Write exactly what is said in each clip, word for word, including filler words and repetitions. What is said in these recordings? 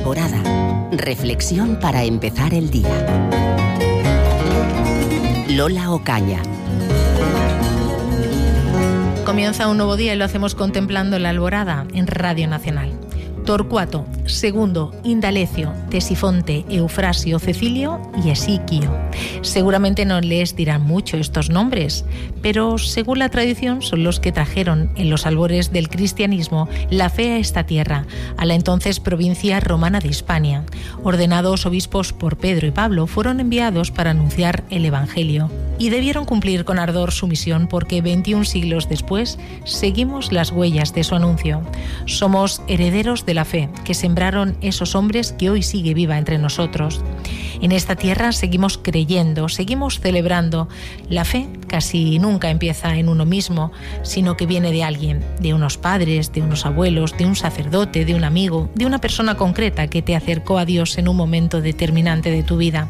Alborada. Reflexión para empezar el día. Lola Ocaña. Comienza un nuevo día y lo hacemos contemplando la alborada en Radio Nacional. Torcuato, Segundo, Indalecio, Tesifonte, Eufrasio, Cecilio y Esiquio. Seguramente no les dirán mucho estos nombres, pero según la tradición son los que trajeron en los albores del cristianismo la fe a esta tierra, a la entonces provincia romana de Hispania. Ordenados obispos por Pedro y Pablo, fueron enviados para anunciar el Evangelio y debieron cumplir con ardor su misión porque veintiún siglos después seguimos las huellas de su anuncio. Somos herederos de la fe que sembraron esos hombres que hoy sigue viva entre nosotros. En esta tierra seguimos creyendo, seguimos celebrando. La fe casi nunca empieza en uno mismo, sino que viene de alguien, de unos padres, de unos abuelos, de un sacerdote, de un amigo, de una persona concreta que te acercó a Dios en un momento determinante de tu vida.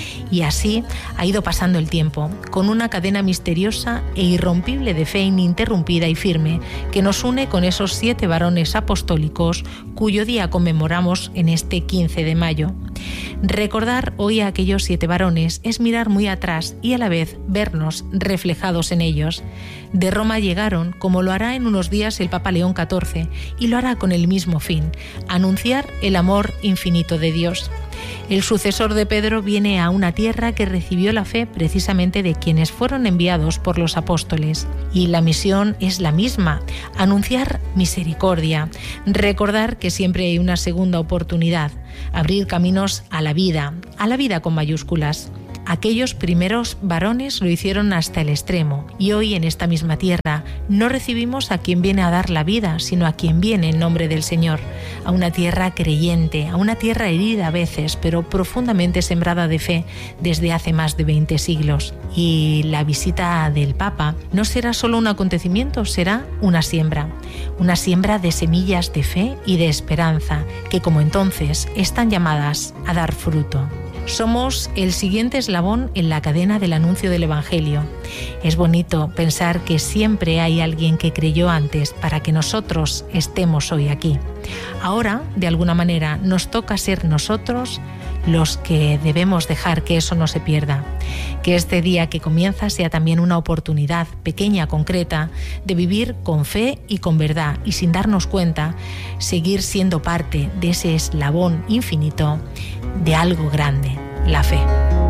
Y así ha ido pasando el tiempo, con una cadena misteriosa e irrompible de fe ininterrumpida y firme que nos une con esos siete varones apostólicos cuyo día conmemoramos en este quince de mayo. Recordar hoy a aquellos siete varones es mirar muy atrás y a la vez vernos reflejados en ellos. De Roma llegaron, como lo hará en unos días el Papa León catorce, y lo hará con el mismo fin, anunciar el amor infinito de Dios. El sucesor de Pedro viene a una tierra que recibió la fe precisamente de quienes fueron enviados por los apóstoles. Y la misión es la misma, anunciar misericordia, recordar que siempre hay una segunda oportunidad, abrir caminos a la vida, a la vida con mayúsculas. Aquellos primeros varones lo hicieron hasta el extremo y hoy en esta misma tierra no recibimos a quien viene a dar la vida, sino a quien viene en nombre del Señor, a una tierra creyente, a una tierra herida a veces, pero profundamente sembrada de fe desde hace más de veinte siglos. Y la visita del Papa no será solo un acontecimiento, será una siembra, una siembra de semillas de fe y de esperanza, que como entonces están llamadas a dar fruto. Somos el siguiente eslabón en la cadena del anuncio del Evangelio. Es bonito pensar que siempre hay alguien que creyó antes para que nosotros estemos hoy aquí. Ahora, de alguna manera, nos toca ser nosotros los que debemos dejar que eso no se pierda. Que este día que comienza sea también una oportunidad pequeña, concreta, de vivir con fe y con verdad y sin darnos cuenta, seguir siendo parte de ese eslabón infinito de algo grande, la fe.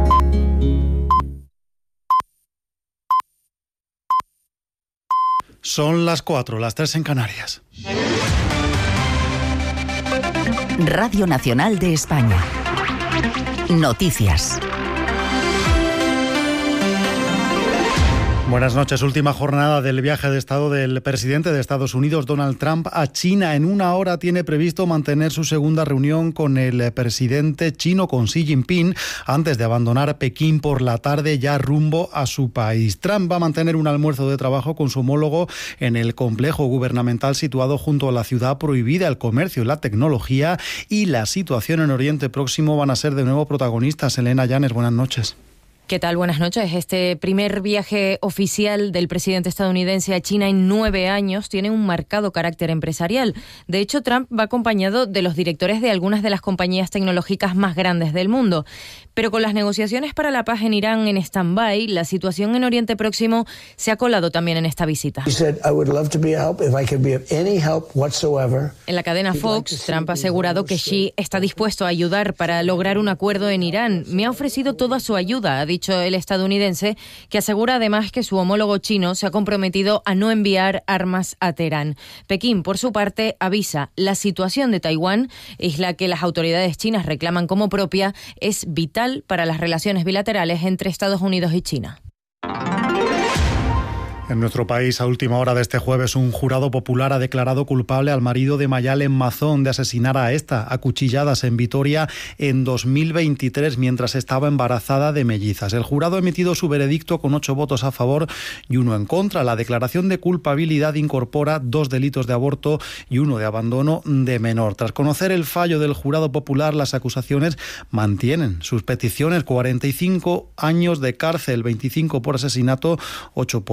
Son las cuatro, las tres en Canarias. Radio Nacional de España. Noticias. Buenas noches. Última jornada del viaje de Estado del presidente de Estados Unidos, Donald Trump, a China. En una hora tiene previsto mantener su segunda reunión con el presidente chino, con Xi Jinping, antes de abandonar Pekín por la tarde ya rumbo a su país. Trump va a mantener un almuerzo de trabajo con su homólogo en el complejo gubernamental situado junto a la ciudad prohibida. El comercio y la tecnología y la situación en Oriente Próximo van a ser de nuevo protagonistas. Elena Llanes, buenas noches. ¿Qué tal? Buenas noches. Este primer viaje oficial del presidente estadounidense a China en nueve años tiene un marcado carácter empresarial. De hecho, Trump va acompañado de los directores de algunas de las compañías tecnológicas más grandes del mundo. Pero con las negociaciones para la paz en Irán en stand-by, la situación en Oriente Próximo se ha colado también en esta visita. En la cadena Fox, Trump ha asegurado que Xi está dispuesto a ayudar para lograr un acuerdo en Irán. Me ha ofrecido toda su ayuda, ha dicho el estadounidense, que asegura además que su homólogo chino se ha comprometido a no enviar armas a Teherán. Pekín, por su parte, avisa: la situación de Taiwán, isla que las autoridades chinas reclaman como propia, es vital para las relaciones bilaterales entre Estados Unidos y China. En nuestro país, a última hora de este jueves, un jurado popular ha declarado culpable al marido de Mayalen Mazón de asesinar a esta a cuchilladas en Vitoria en dos mil veintitrés mientras estaba embarazada de mellizas. El jurado ha emitido su veredicto con ocho votos a favor y uno en contra. La declaración de culpabilidad incorpora dos delitos de aborto y uno de abandono de menor. Tras conocer el fallo del jurado popular, las acusaciones mantienen sus peticiones: cuarenta y cinco años de cárcel, veinticinco por asesinato, ocho por cada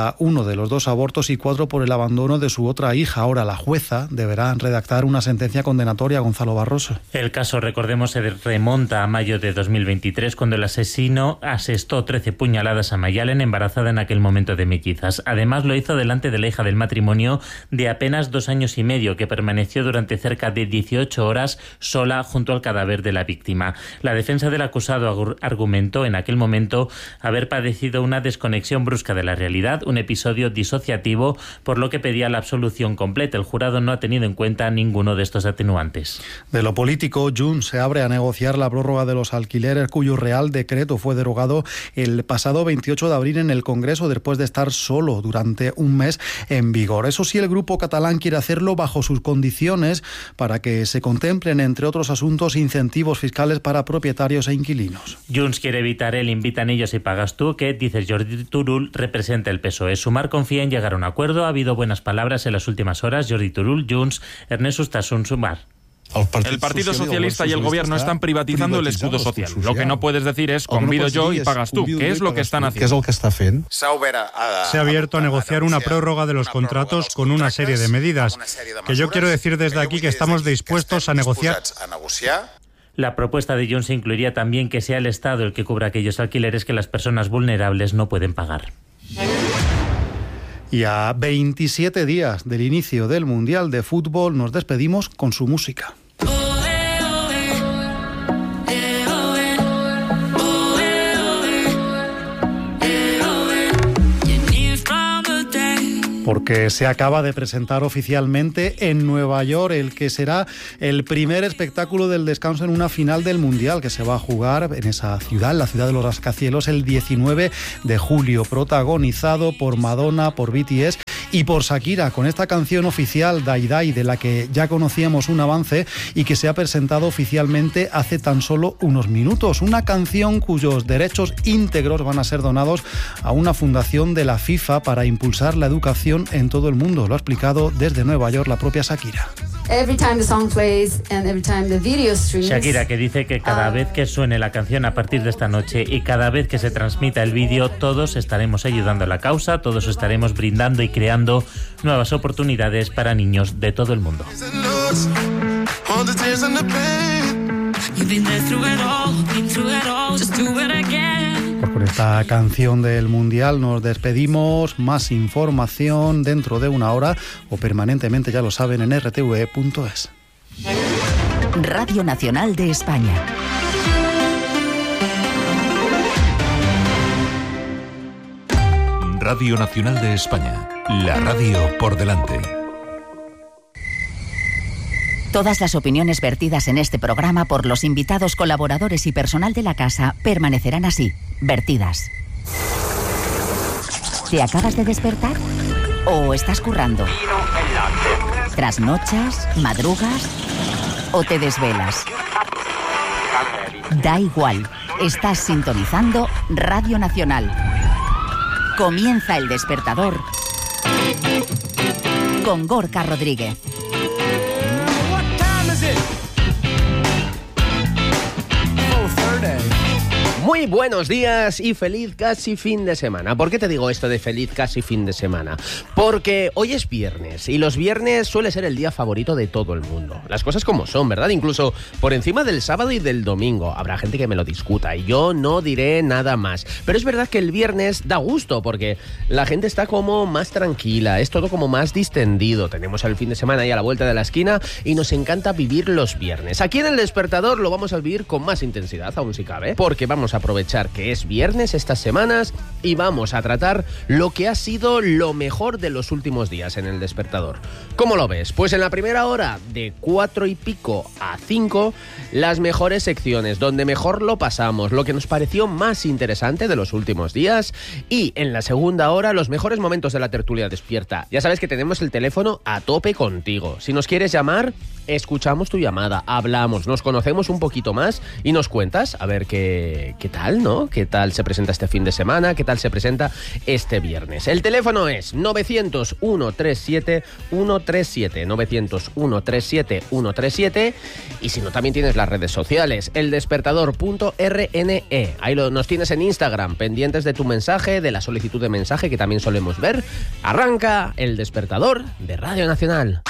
cada uno de los dos abortos y cuatro por el abandono de su otra hija. Ahora la jueza deberá redactar una sentencia condenatoria a Gonzalo Barroso. El caso, recordemos, se remonta a mayo de dos mil veintitrés, cuando el asesino asestó trece puñaladas a Mayalen, embarazada en aquel momento de mellizas. Además, lo hizo delante de la hija del matrimonio de apenas dos años y medio, que permaneció durante cerca de dieciocho horas sola junto al cadáver de la víctima. La defensa del acusado argumentó en aquel momento haber padecido una desconexión brusca de la realidad, un episodio disociativo, por lo que pedía la absolución completa. El jurado no ha tenido en cuenta ninguno de estos atenuantes. De lo político, Junts se abre a negociar la prórroga de los alquileres, cuyo Real Decreto fue derogado el pasado veintiocho de abril en el Congreso, después de estar solo durante un mes en vigor. Eso sí, el grupo catalán quiere hacerlo bajo sus condiciones para que se contemplen, entre otros asuntos, incentivos fiscales para propietarios e inquilinos. Junts quiere evitar el invitan ellos y pagas tú, que, dice Jordi Turull, representa el P S O E. Sumar confía en llegar a un acuerdo. Ha habido buenas palabras en las últimas horas. Jordi Turull, Junts, Ernest Ustasun, Sumar. El Partido Socialista y el Gobierno están privatizando el escudo social. Lo que no puedes decir es convido yo y pagas tú, que es lo que están haciendo. Se ha abierto a negociar una prórroga de los contratos con una serie de medidas, que yo quiero decir desde aquí que estamos dispuestos a negociar. La propuesta de Junts incluiría también que sea el Estado el que cubra aquellos alquileres que las personas vulnerables no pueden pagar. Y a veintisiete días del inicio del Mundial de Fútbol nos despedimos con su música. Porque se acaba de presentar oficialmente en Nueva York el que será el primer espectáculo del descanso en una final del Mundial, que se va a jugar en esa ciudad, la ciudad de los rascacielos, el diecinueve de julio, protagonizado por Madonna, por B T S y por Shakira, con esta canción oficial, Die Die, de la que ya conocíamos un avance y que se ha presentado oficialmente hace tan solo unos minutos. Una canción cuyos derechos íntegros van a ser donados a una fundación de la FIFA para impulsar la educación en todo el mundo. Lo ha explicado desde Nueva York la propia Shakira. Shakira, que dice que cada vez que suene la canción a partir de esta noche y cada vez que se transmita el vídeo, todos estaremos ayudando a la causa, todos estaremos brindando y creando nuevas oportunidades para niños de todo el mundo. Pues con esta canción del Mundial nos despedimos. Más información dentro de una hora o permanentemente, ya lo saben, en r t v e punto es. Radio Nacional de España. Radio Nacional de España. La radio por delante. Todas las opiniones vertidas en este programa por los invitados, colaboradores y personal de la casa permanecerán así, vertidas. ¿Te acabas de despertar? ¿O estás currando? ¿Trasnochas? ¿Madrugas? ¿O te desvelas? Da igual, estás sintonizando Radio Nacional. Comienza El Despertador con Gorka Rodríguez. Muy buenos días y feliz casi fin de semana. ¿Por qué te digo esto de feliz casi fin de semana? Porque hoy es viernes y los viernes suele ser el día favorito de todo el mundo. Las cosas como son, ¿verdad? Incluso por encima del sábado y del domingo. Habrá gente que me lo discuta y yo no diré nada más. Pero es verdad que el viernes da gusto porque la gente está como más tranquila, es todo como más distendido. Tenemos el fin de semana ahí a la vuelta de la esquina y nos encanta vivir los viernes. Aquí en El Despertador lo vamos a vivir con más intensidad, aún si cabe, porque vamos a aprovechar que es viernes estas semanas y vamos a tratar lo que ha sido lo mejor de los últimos días en El Despertador. ¿Cómo lo ves? Pues en la primera hora, de cuatro y pico a cinco, las mejores secciones, donde mejor lo pasamos, lo que nos pareció más interesante de los últimos días, y en la segunda hora, los mejores momentos de la tertulia despierta. Ya sabes que tenemos el teléfono a tope contigo. Si nos quieres llamar, escuchamos tu llamada, hablamos, nos conocemos un poquito más y nos cuentas a ver qué, qué tal, ¿no? ¿Qué tal se presenta este fin de semana? ¿Qué tal se presenta este viernes? El teléfono es novecientos, ciento treinta y siete, ciento treinta y siete, novecientos, ciento treinta y siete, ciento treinta y siete, y si no, también tienes las redes sociales, eldespertador punto r n e. Ahí lo, nos tienes en Instagram, pendientes de tu mensaje, de la solicitud de mensaje que también solemos ver. Arranca El Despertador de Radio Nacional.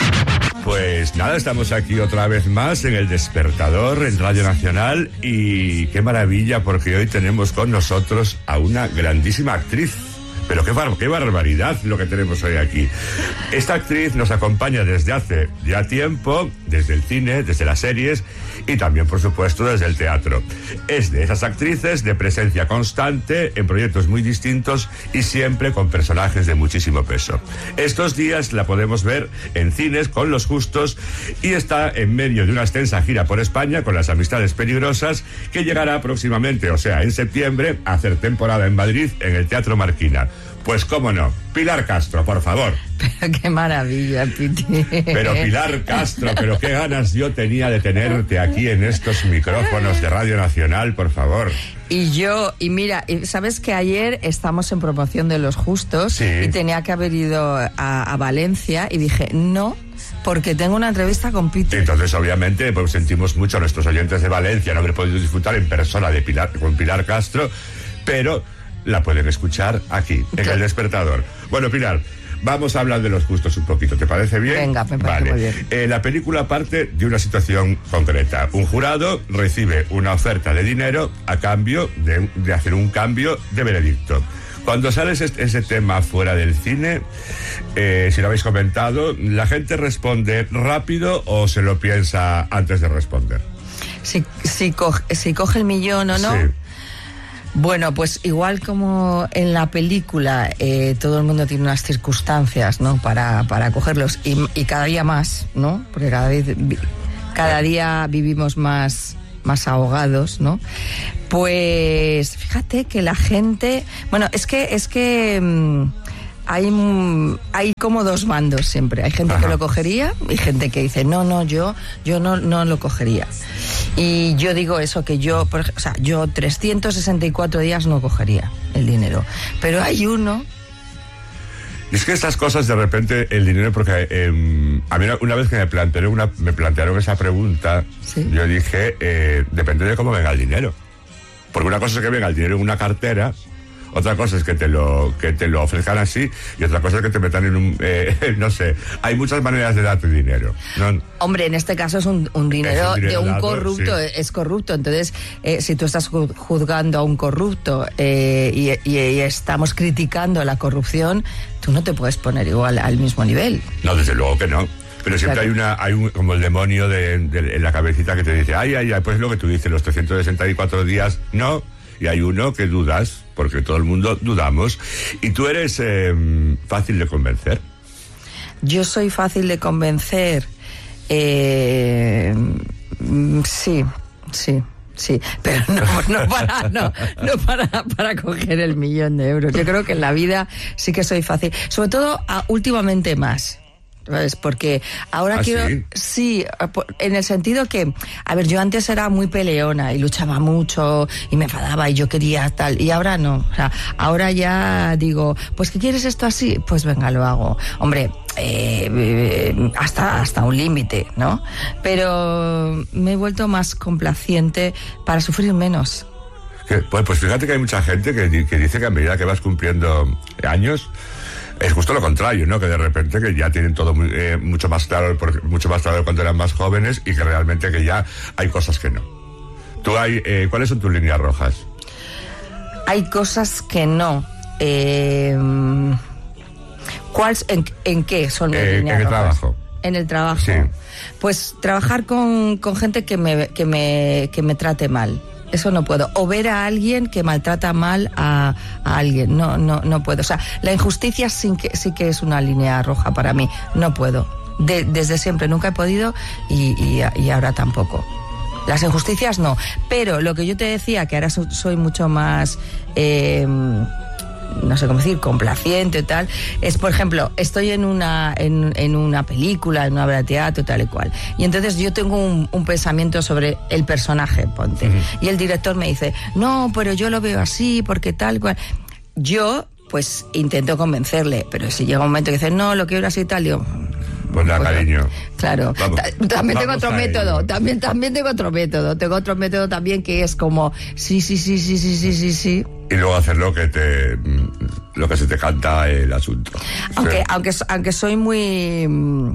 Pues nada, estamos aquí otra vez más en El Despertador, en Radio Nacional, y qué maravilla porque hoy tenemos con nosotros a una grandísima actriz. Pero qué, bar- qué barbaridad lo que tenemos hoy aquí. Esta actriz nos acompaña desde hace ya tiempo, desde el cine, desde las series y también, por supuesto, desde el teatro. Es de esas actrices de presencia constante en proyectos muy distintos y siempre con personajes de muchísimo peso. Estos días la podemos ver en cines con Los Justos y está en medio de una extensa gira por España con Las Amistades Peligrosas, que llegará próximamente, o sea, en septiembre, a hacer temporada en Madrid en el Teatro Marquina. Pues cómo no, Pilar Castro, por favor. Pero qué maravilla, Piti. Pero Pilar Castro, pero qué ganas yo tenía de tenerte aquí en estos micrófonos de Radio Nacional, por favor. Y yo, y mira, sabes que ayer estamos en promoción de Los Justos, sí, y tenía que haber ido a, a Valencia y dije, no, porque tengo una entrevista con Piti. Entonces, obviamente, pues sentimos mucho a nuestros oyentes de Valencia no haber podido disfrutar en persona de Pilar, con Pilar Castro, pero la pueden escuchar aquí, en El Despertador. Bueno, Pilar, vamos a hablar de Los Justos un poquito, ¿te parece bien? Venga, me parece vale. muy bien. Eh, la película parte de una situación concreta. Un jurado recibe una oferta de dinero a cambio de, de hacer un cambio de veredicto. Cuando sale ese, ese tema fuera del cine, eh, si lo habéis comentado, ¿la gente responde rápido o se lo piensa antes de responder? Si, si, coge, si coge el millón o no... Sí. Bueno, pues igual como en la película eh, todo el mundo tiene unas circunstancias, ¿no? Para, para cogerlos y, y cada día más, ¿no? Porque cada vez, cada día vivimos más, más ahogados, ¿no? Pues fíjate que la gente, bueno, es que es que mmm, hay hay como dos bandos siempre. Hay gente Ajá. que lo cogería y gente que dice no, no, yo yo no no lo cogería. Y yo digo eso, que yo, por, o sea, yo trescientos sesenta y cuatro días no cogería el dinero. Pero hay uno... Y es que estas cosas, de repente, el dinero, porque eh, a mí una vez que me plantearon, una, me plantearon esa pregunta, ¿sí? Yo dije, eh, depende de cómo venga el dinero. Porque una cosa es que venga el dinero en una cartera, otra cosa es que te lo que te lo ofrezcan así, y otra cosa es que te metan en un... Eh, no sé, hay muchas maneras de darte dinero, ¿no? Hombre, en este caso es un, un, dinero, es un dinero de un dado, corrupto, sí. Es corrupto. Entonces, eh, si tú estás juzgando a un corrupto eh, y, y, y estamos criticando la corrupción, tú no te puedes poner igual al mismo nivel. No, desde luego que no. Pero siempre claro. hay una hay un, como el demonio de, de, en la cabecita que te dice, ay, ay, ay, pues lo que tú dices, los trescientos sesenta y cuatro días, no. Y hay uno que dudas, porque todo el mundo dudamos. Y tú eres eh, fácil de convencer. Yo soy fácil de convencer. Eh, sí, sí. Sí, pero no, no, para, no, no para, para coger el millón de euros. Yo creo que en la vida sí que soy fácil. Sobre todo a, últimamente más. ¿Sabes? Porque ahora ¿Ah, quiero... Sí? sí, en el sentido que... A ver, yo antes era muy peleona y luchaba mucho y me enfadaba y yo quería tal. Y ahora no. O sea, ahora ya digo, pues ¿qué quieres esto así? Pues venga, lo hago. Hombre, eh, hasta, hasta un límite, ¿no? Pero me he vuelto más complaciente para sufrir menos. Pues, pues fíjate que hay mucha gente que, que dice que a medida que vas cumpliendo años... Es justo lo contrario, ¿no? Que de repente que ya tienen todo muy, eh, mucho más claro, mucho más claro cuando eran más jóvenes y que realmente que ya hay cosas que no. Tú hay, eh, ¿cuáles son tus líneas rojas? Hay cosas que no. Eh, ¿Cuál, en, ¿En qué son mis eh, líneas en el rojas? Trabajo. En el trabajo. Sí. Pues trabajar con, con gente que me, que me, que me trate mal. Eso no puedo. O ver a alguien que maltrata mal a, a alguien. No, no, no puedo. O sea, la injusticia sí que, sí que es una línea roja para mí. No puedo. De, desde siempre nunca he podido y, y, y ahora tampoco. Las injusticias no. Pero lo que yo te decía, que ahora so, soy mucho más... Eh, no sé cómo decir, complaciente o tal, es, por ejemplo, estoy en una, en, en una película, en una obra de teatro, tal y cual, y entonces yo tengo un, un pensamiento sobre el personaje, ponte, uh-huh. y el director me dice, no, pero yo lo veo así, porque tal cual. Yo, pues, intento convencerle, pero si llega un momento que dice, no, lo quiero así y tal, yo... Pues da pues, cariño. Claro. Vamos, también tengo otro método. También, también tengo otro método. Tengo otro método también que es como sí, sí, sí, sí, sí, sí, sí, sí. Y luego hacer lo que te, lo que se te canta el asunto. Aunque, sí. aunque, aunque soy muy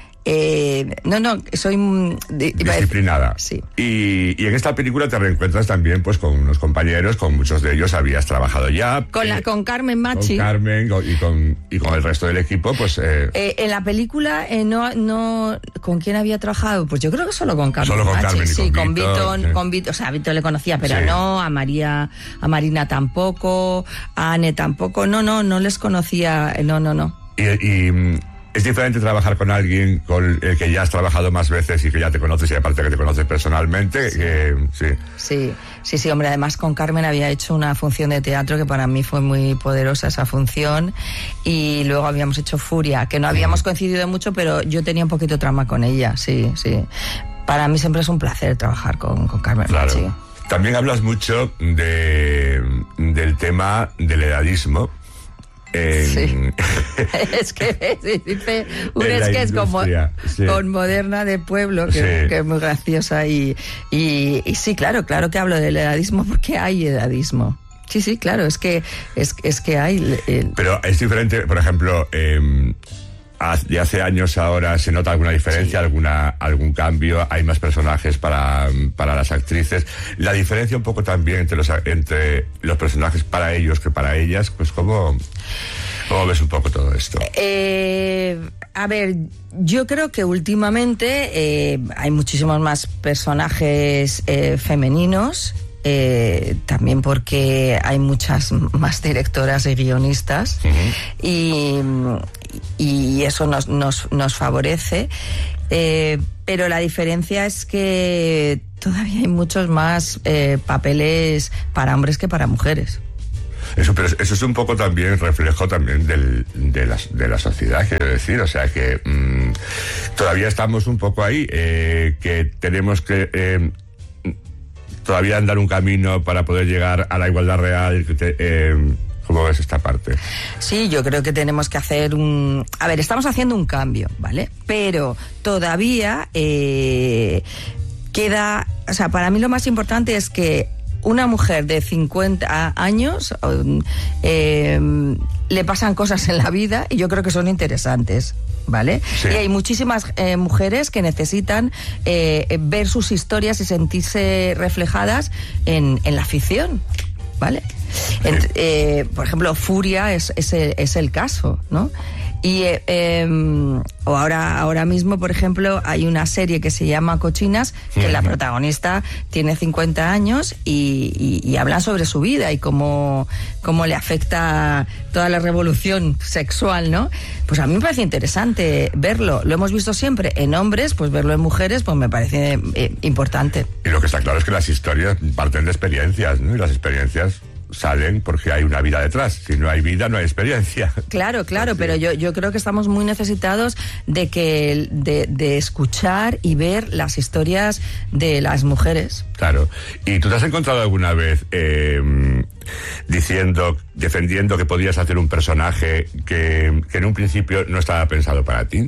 Eh, no, no, soy de, disciplinada. Sí. Y, y en esta película te reencuentras también pues con unos compañeros, con muchos de ellos habías trabajado ya. Con, la, eh, con Carmen Machi. Con Carmen y con, y con el resto del equipo, pues... Eh, eh, en la película, eh, no, no... ¿Con quién había trabajado? Pues yo creo que solo con Carmen Solo con Machi. Carmen y sí, con con Víctor. Víctor, con Víctor, o sea, a Víctor le conocía, pero sí. no, a María, a Marina tampoco, a Anne tampoco, no, no, no les conocía, no, no, no. Y... y es diferente trabajar con alguien con el que ya has trabajado más veces y que ya te conoces y aparte que te conoces personalmente. Sí. Que, sí. sí, sí, sí, hombre, además con Carmen había hecho una función de teatro que para mí fue muy poderosa esa función, y luego habíamos hecho Furia, que no habíamos mm. coincidido mucho, pero yo tenía un poquito trama con ella, sí, sí. Para mí siempre es un placer trabajar con, con Carmen. Claro. Sí. También hablas mucho de, del tema del edadismo. En... Sí. Es que dice un es que es como sí. con Moderna de Pueblo, que, sí. que es muy graciosa, y, y, y sí, claro, claro que hablo del edadismo porque hay edadismo. Sí, sí, claro, es que es, es que hay... El... Pero es diferente, por ejemplo, eh, de hace años ahora se nota alguna diferencia, sí. alguna algún cambio, hay más personajes para, para las actrices. La diferencia un poco también entre los, entre los personajes para ellos que para ellas, pues ¿cómo, cómo ves un poco todo esto? Eh, a ver, yo creo que últimamente eh, hay muchísimos más personajes eh, femeninos. Eh, también porque hay muchas más directoras y guionistas, uh-huh. y, y eso nos, nos, nos favorece, eh, pero la diferencia es que todavía hay muchos más eh, papeles para hombres que para mujeres. Eso, pero eso es un poco también reflejo también del, de, la, de la sociedad, quiero decir, o sea que mmm, todavía estamos un poco ahí, eh, que tenemos que... Eh, todavía andar un camino para poder llegar a la igualdad real. Eh, ¿Cómo ves esta parte? Sí, yo creo que tenemos que hacer un... A ver, estamos haciendo un cambio, ¿vale? Pero todavía eh, queda... O sea, para mí lo más importante es que una mujer de cincuenta años eh, le pasan cosas en la vida y yo creo que son interesantes, ¿vale? Sí. Y hay muchísimas eh, mujeres que necesitan eh, ver sus historias y sentirse reflejadas en, en la ficción, ¿vale? Sí. Ent, eh, por ejemplo, Furia es, es, el, es el caso, ¿no? Y eh, eh, o ahora, ahora mismo, por ejemplo, hay una serie que se llama Cochinas, que sí. la protagonista tiene cincuenta años y, y, y habla sobre su vida y cómo, cómo le afecta toda la revolución sexual, ¿no? Pues a mí me parece interesante verlo. Lo hemos visto siempre en hombres, pues verlo en mujeres, pues me parece eh, importante. Y lo que está claro es que las historias parten de experiencias, ¿no? Y las experiencias salen porque hay una vida detrás. Si no hay vida, no hay experiencia. Claro, claro, sí. pero yo, yo creo que estamos muy necesitados de que de, de escuchar y ver las historias de las mujeres. Claro. ¿Y tú te has encontrado alguna vez eh, diciendo, defendiendo que podías hacer un personaje que, que en un principio no estaba pensado para ti?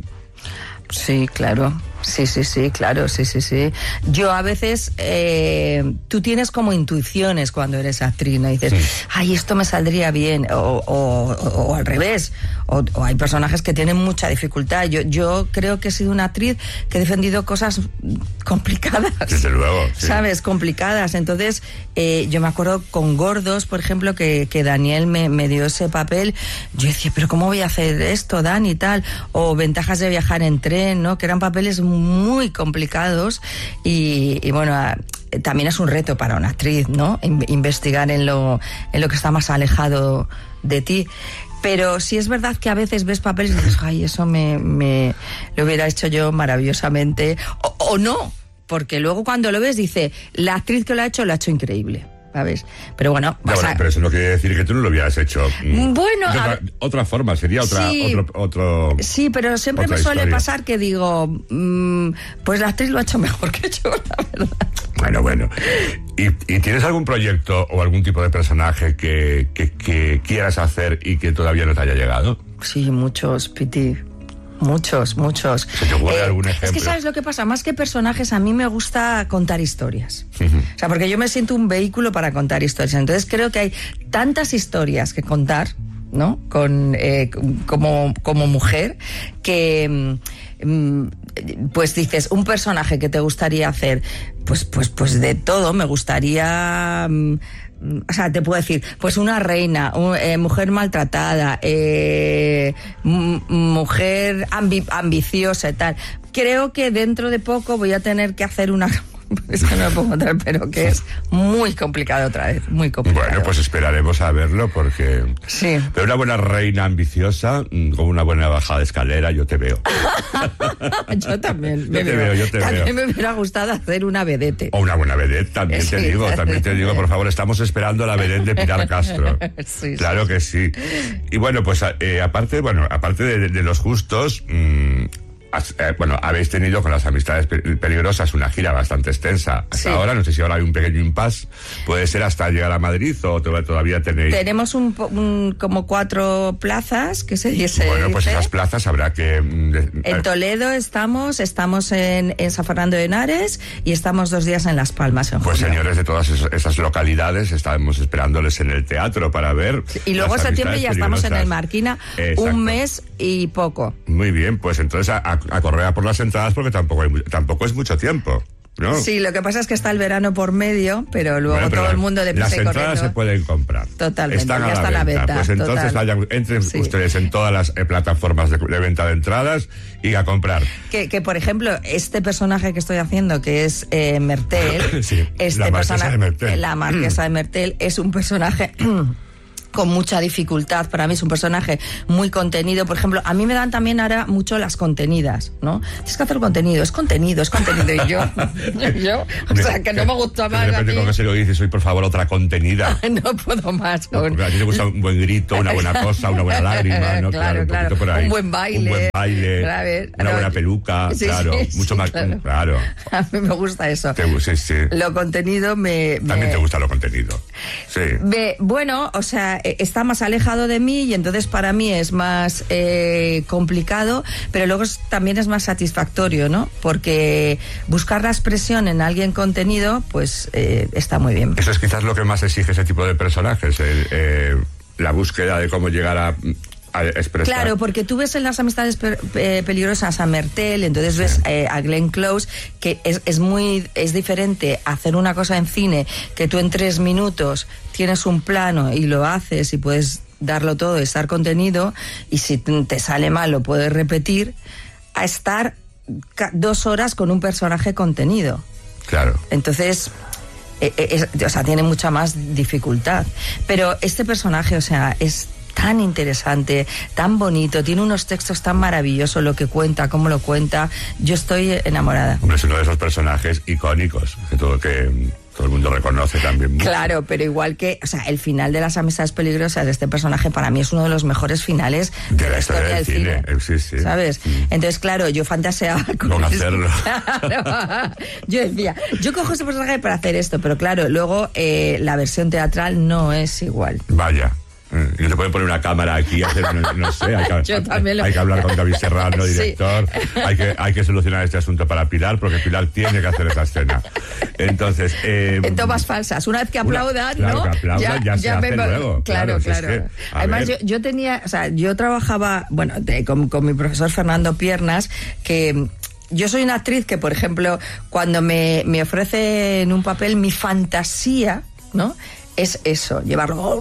Sí, claro. Sí, sí, sí, claro, sí, sí, sí. Yo a veces, eh, tú tienes como intuiciones cuando eres actriz, ¿no? Y dices, sí. ay, esto me saldría bien, o, o, o, o al revés, o, o hay personajes que tienen mucha dificultad. Yo, yo creo que he sido una actriz que he defendido cosas complicadas. Desde luego, sí. ¿Sabes? Complicadas. Entonces, eh, yo me acuerdo con Gordos, por ejemplo, que, que Daniel me, me dio ese papel. Yo decía, pero ¿cómo voy a hacer esto, Dani, y tal? O Ventajas de viajar en tren, ¿no? Que eran papeles muy complicados y, y bueno, a, también es un reto para una actriz, ¿no? In, investigar en lo, en lo que está más alejado de ti. Pero sí es verdad que a veces ves papeles y dices, ay, eso me, me lo hubiera hecho yo maravillosamente, o, o no, porque luego cuando lo ves dice, la actriz que lo ha hecho lo ha hecho increíble. ¿sabes? Pero bueno, no, bueno, pero eso no quiere decir que tú no lo hubieras hecho. Bueno, otra, ver, otra forma, sería otra, sí, otro, otro. Sí, pero siempre me suele historia. pasar que digo, mmm, pues la actriz lo ha hecho mejor que yo, la verdad. Bueno, bueno. ¿Y, y tienes algún proyecto o algún tipo de personaje que, que, que quieras hacer y que todavía no te haya llegado? Sí, muchos, Piti. Muchos, muchos. ¿Se te ocurre eh, algún ejemplo? Es que ¿sabes lo que pasa? Más que personajes, a mí me gusta contar historias. Uh-huh. O sea, porque yo me siento un vehículo para contar historias. Entonces creo que hay tantas historias que contar, ¿no? Con, eh, como, como mujer, que mm, pues dices, un personaje que te gustaría hacer, pues, pues, pues de todo, me gustaría... Mm, o sea, te puedo decir, pues una reina, un, eh, mujer maltratada, eh, m- mujer ambi- ambiciosa y tal. Creo que dentro de poco voy a tener que hacer una... Es que no me puedo contar, pero que es muy complicado otra vez, muy complicado. Bueno, pues esperaremos a verlo porque... Sí. Pero una buena reina ambiciosa, con una buena bajada de escalera, yo te veo. Yo también. Yo te veo, veo, yo te también veo. me hubiera gustado hacer una vedette. O una buena vedette, también sí. te digo, también te digo, por favor, estamos esperando la vedette de Pilar Castro. Sí, claro sí. que sí. Y bueno, pues eh, aparte, bueno, aparte de, de los gustos... Mmm, Eh, bueno, habéis tenido con las amistades peligrosas una gira bastante extensa hasta sí. ahora, no sé si ahora hay un pequeño impasse, puede ser hasta llegar a Madrid o todavía tenéis... Tenemos un, un, como cuatro plazas que se dice. Bueno, pues esas plazas habrá que... De, en Toledo estamos, estamos en, en San Fernando de Henares y estamos dos días en Las Palmas. En pues julio. Señores de todas esas localidades, estamos esperándoles en el teatro para ver... Sí, y luego en septiembre ya estamos en el Marquina. Exacto. Un mes y poco. Muy bien, pues entonces a, a, a correr a por las entradas porque tampoco, hay, tampoco es mucho tiempo, ¿no? Sí, lo que pasa es que está el verano por medio, pero luego bueno, pero todo la, el mundo de las entradas corriendo. Se pueden comprar. Totalmente, están ya a está la venta. la venta. Pues entonces total. vayan, entren sí. ustedes en todas las eh, plataformas de, de venta de entradas y a comprar. Que, que por ejemplo, este personaje que estoy haciendo, que es eh, Mertel, sí, este la marquesa de Mertel. La marquesa de Mertel es un personaje... con mucha dificultad, para mí es un personaje muy contenido. Por ejemplo, a mí me dan también ahora mucho las contenidas, ¿no? Tienes que hacer contenido, es contenido, es contenido. Y yo, yo o sea, que no me gusta más. De repente con que se lo dices, soy por favor otra contenida. No puedo más. Con... No, a ti te gusta un buen grito, una buena cosa, una buena lágrima, ¿no? Claro, claro. Un, por ahí. un buen baile. Un buen baile, ver, una no, buena peluca, sí, claro. Sí, mucho sí, más, claro. claro. A mí me gusta eso. Te, sí, sí. Lo contenido me... También me... te gusta lo contenido. Sí. Me, bueno, o sea, está más alejado de mí y entonces para mí es más eh, complicado, pero luego es, también es más satisfactorio, ¿no? Porque buscar la expresión en alguien contenido, pues eh, está muy bien. Eso es quizás lo que más exige ese tipo de personajes, el, eh, la búsqueda de cómo llegar a... Expresar. Claro, porque tú ves en las amistades pe- pe- peligrosas a Mertel, entonces ves eh, a Glenn Close, que es, es muy es diferente hacer una cosa en cine, que tú en tres minutos tienes un plano y lo haces y puedes darlo todo, estar contenido, y si te sale mal lo puedes repetir, a estar ca- dos horas con un personaje contenido. Claro. Entonces... Eh, eh, es, o sea, tiene mucha más dificultad. Pero este personaje, o sea, es tan interesante, tan bonito, tiene unos textos tan maravillosos, lo que cuenta, cómo lo cuenta. Yo estoy enamorada. Hombre, es uno de esos personajes icónicos que todo, que todo el mundo reconoce también mucho. Claro, pero igual que, o sea, el final de Las amistades peligrosas de este personaje para mí es uno de los mejores finales de, de la historia del cine. cine. Sí, sí. ¿Sabes? Mm. Entonces, claro, yo fantaseaba con, con hacerlo. Claro. Yo decía, yo cojo este personaje para hacer esto, pero claro, luego eh, la versión teatral no es igual. Vaya. Y no te pueden poner una cámara aquí, hacer, no, no sé, hay que, hay, hay que hablar con David Serrano, director, sí. hay, que, hay que solucionar este asunto para Pilar, porque Pilar tiene que hacer esa escena. Entonces... Eh, en tomas falsas, una vez que aplaudan, una, ¿no? Claro, que aplaudan, ya, ya se ya hace me... luego. Claro, claro. claro. Es que, Además, yo, yo tenía, o sea, yo trabajaba, bueno, de, con, con mi profesor Fernando Piernas, que... Yo soy una actriz que, por ejemplo, cuando me, me ofrecen un papel, mi fantasía, ¿no?, es eso, llevarlo,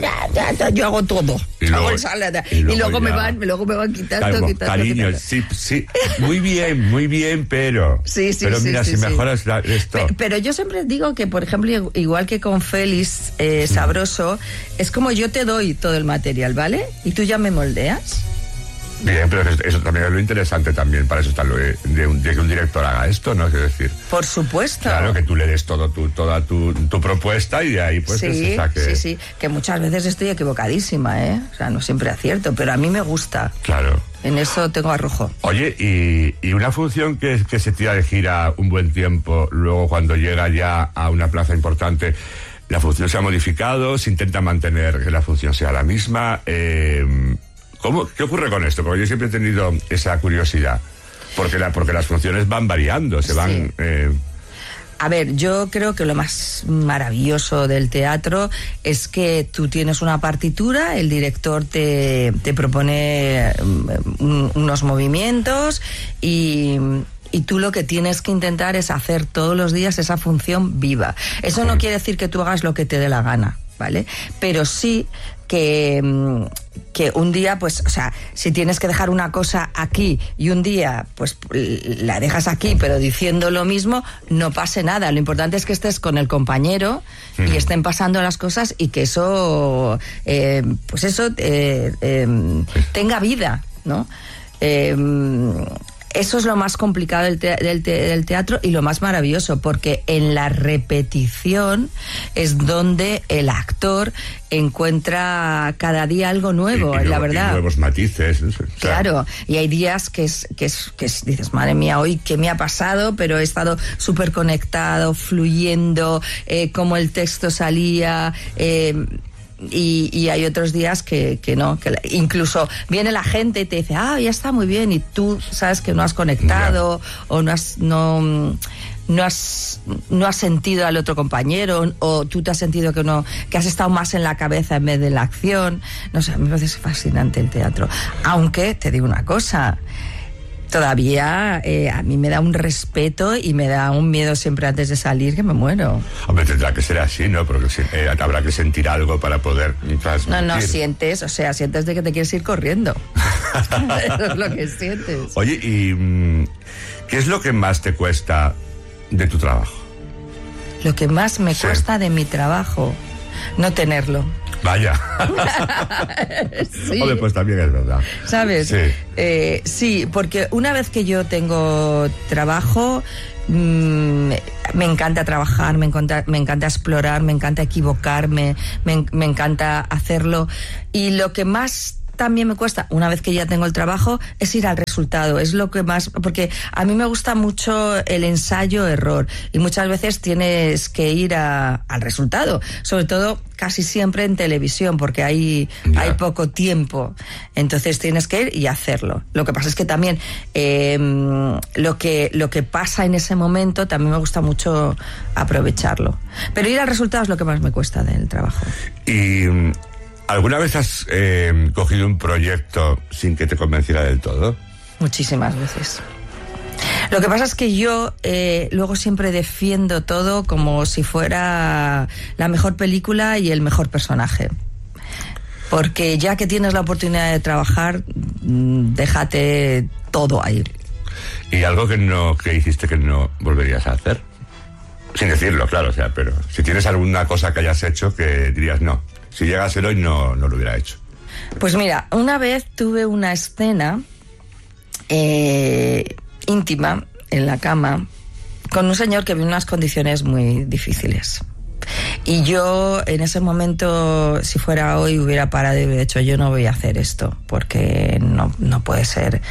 yo hago todo, y luego, hago ensalada, y luego, y luego me van, luego me van quitando, claro, quitando, cariño, quitando. sí, sí, muy bien, muy bien, pero, sí, sí, pero sí, mira, sí, si sí. mejoras la, esto. Pero, pero yo siempre digo que, por ejemplo, igual que con Félix eh, Sabroso, es como yo te doy todo el material, ¿vale? Y tú ya me moldeas. Bien, pero eso, eso también es lo interesante también, para eso está lo de, de, un, de que un director haga esto, ¿no? Es decir... Por supuesto. Claro, que tú le des todo tu, toda tu, tu propuesta y de ahí pues sí, que se saque... Sí, sí, que muchas veces estoy equivocadísima, ¿eh? O sea, no siempre acierto, pero a mí me gusta. Claro. En eso tengo arrojo. Oye, y, y una función que, que se tira de gira un buen tiempo, luego cuando llega ya a una plaza importante... La función se ha modificado, se intenta mantener que la función sea la misma. Eh, ¿cómo, ¿Qué ocurre con esto? Porque yo siempre he tenido esa curiosidad. Porque, la, porque las funciones van variando, se van... Sí. Eh... A ver, yo creo que lo más maravilloso del teatro es que tú tienes una partitura, el director te, te propone um, unos movimientos y... Y tú lo que tienes que intentar es hacer todos los días esa función viva. Eso no quiere decir que tú hagas lo que te dé la gana, ¿vale? Pero sí que, que un día, pues, o sea, si tienes que dejar una cosa aquí y un día, pues, la dejas aquí, pero diciendo lo mismo, no pase nada. Lo importante es que estés con el compañero y mm. estén pasando las cosas y que eso, eh, pues eso, eh, eh, tenga vida, ¿no? Eh, Eso es lo más complicado del, te- del, te- del teatro y lo más maravilloso, porque en la repetición es donde el actor encuentra cada día algo nuevo, y, y la nuevo, verdad. Y nuevos matices. O sea. Claro, y hay días que es, que es, que es, dices, madre mía, hoy qué me ha pasado, pero he estado súper conectado, fluyendo, eh, como el texto salía... Eh, Y, y hay otros días que, que no, que la, incluso viene la gente y te dice, ah, ya está muy bien, y tú sabes que no has conectado yeah. o no has, no, no has, no has sentido al otro compañero, o tú te has sentido que no, que has estado más en la cabeza en vez de en la acción. No sé, a mí me parece fascinante el teatro. Aunque te digo una cosa, todavía eh, a mí me da un respeto y me da un miedo siempre antes de salir que me muero. Hombre, tendrá que ser así, ¿no? Porque eh, habrá que sentir algo para poder transmitir. No, no, sientes, o sea, sientes de que te quieres ir corriendo. Eso es lo que sientes. Oye, ¿y qué es lo que más te cuesta de tu trabajo? Lo que más me sí. cuesta de mi trabajo, no tenerlo. Vaya. Sí. Oye, pues también es verdad. ¿Sabes? Sí. Eh, sí, porque una vez que yo tengo trabajo, mmm, me encanta trabajar, me encanta, me encanta explorar, me encanta equivocarme, me, me encanta hacerlo. Y lo que más también me cuesta, una vez que ya tengo el trabajo, es ir al resultado. Es lo que más... Porque a mí me gusta mucho el ensayo-error. Y muchas veces tienes que ir a, al resultado. Sobre todo, casi siempre en televisión, porque hay, yeah. hay poco tiempo. Entonces tienes que ir y hacerlo. Lo que pasa es que también eh, lo que, lo que pasa en ese momento también me gusta mucho aprovecharlo. Pero ir al resultado es lo que más me cuesta del trabajo. Y... ¿Alguna vez has eh, cogido un proyecto sin que te convenciera del todo? Muchísimas veces. Lo que pasa es que yo eh, luego siempre defiendo todo como si fuera la mejor película y el mejor personaje. Porque ya que tienes la oportunidad de trabajar, déjate todo ahí. ¿Y algo que no que hiciste que no volverías a hacer? Sin decirlo, claro, o sea, pero si tienes alguna cosa que hayas hecho que dirías no. Si llega a ser hoy, no, no lo hubiera hecho. Pues mira, una vez tuve una escena eh, íntima en la cama con un señor que vio unas condiciones muy difíciles. Y yo en ese momento, si fuera hoy, hubiera parado y hubiera dicho, yo no voy a hacer esto, porque no, no puede ser.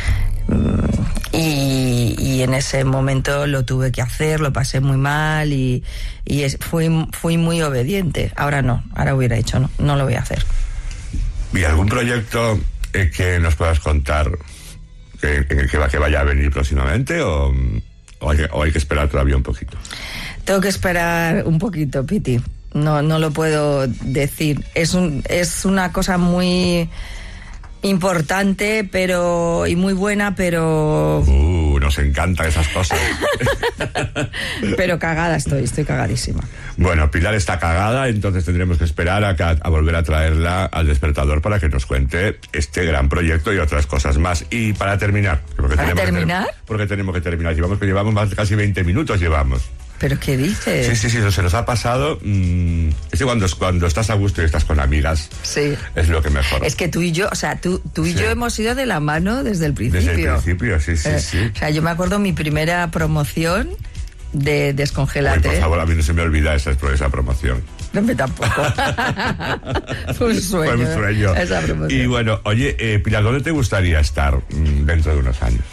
Y, y en ese momento lo tuve que hacer, lo pasé muy mal y, y es, fui, fui muy obediente. Ahora no, ahora hubiera dicho no, no lo voy a hacer. ¿Y algún proyecto eh, que nos puedas contar que, que, que, que vaya a venir próximamente o, o, hay que, o hay que esperar todavía un poquito? Tengo que esperar un poquito, Piti. No, no lo puedo decir. Es, un, es una cosa muy... importante, pero y muy buena, pero... Uh, nos encantan esas cosas. Pero cagada estoy, estoy cagadísima. Bueno, Pilar está cagada, entonces tendremos que esperar a, a volver a traerla al despertador para que nos cuente este gran proyecto y otras cosas más. Y para terminar... Porque ¿Para tenemos terminar? Que ter porque tenemos que terminar. Llevamos, llevamos más de casi veinte minutos, llevamos. ¿Pero qué dices? Sí, sí, sí, eso se nos ha pasado. Mmm, es que cuando, cuando estás a gusto y estás con amigas, sí, es lo que mejor. Es que tú y yo, o sea, tú, tú y sí. yo hemos ido de la mano desde el principio. Desde el principio, sí, sí, eh, sí. O sea, yo me acuerdo mi primera promoción de Descongélate. Ay, por favor, a mí no se me olvida esa, esa promoción. No, me tampoco. Fue un sueño. Fue un sueño. Esa promoción. Y bueno, oye, eh, Pilar, ¿dónde te gustaría estar mmm, dentro de unos años?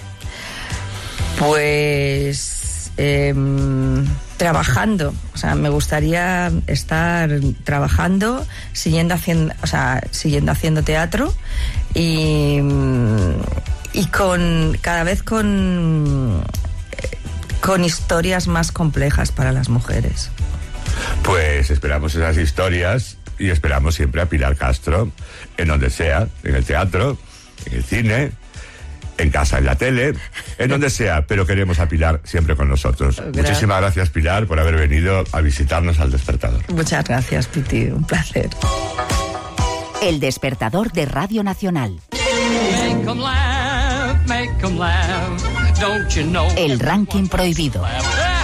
Pues eh, trabajando, o sea, me gustaría estar trabajando, siguiendo haciendo, o sea, siguiendo haciendo teatro y, y con cada vez con con historias más complejas para las mujeres. Pues esperamos esas historias y esperamos siempre a Pilar Castro en donde sea, en el teatro, en el cine, en casa, en la tele, en donde sea, pero queremos a Pilar siempre con nosotros. Gracias. Muchísimas gracias, Pilar, por haber venido a visitarnos al Despertador. Muchas gracias, Piti, un placer. El Despertador de Radio Nacional. Make 'em laugh, make 'em laugh. Don't you know? El ranking prohibido.